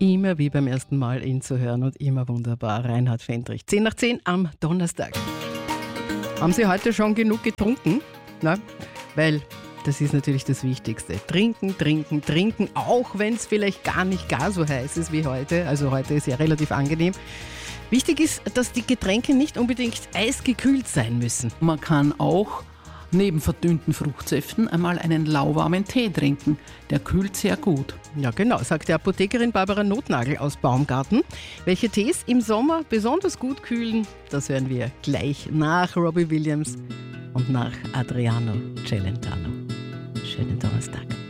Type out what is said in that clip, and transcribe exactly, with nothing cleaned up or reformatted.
immer wie beim ersten Mal ihn zu hören und immer wunderbar. Reinhard Fendrich. zehn nach zehn am Donnerstag. Haben Sie heute schon genug getrunken? Na, weil das ist natürlich das Wichtigste. Trinken, trinken, trinken, auch wenn es vielleicht gar nicht gar so heiß ist wie heute. Also heute ist ja relativ angenehm. Wichtig ist, dass die Getränke nicht unbedingt eisgekühlt sein müssen. Man kann auch neben verdünnten Fruchtsäften einmal einen lauwarmen Tee trinken. Der kühlt sehr gut. Ja genau, sagt die Apothekerin Barbara Notnagel aus Baumgarten. Welche Tees im Sommer besonders gut kühlen, das hören wir gleich nach Robbie Williams und nach Adriano Celentano. Schönen Donnerstag.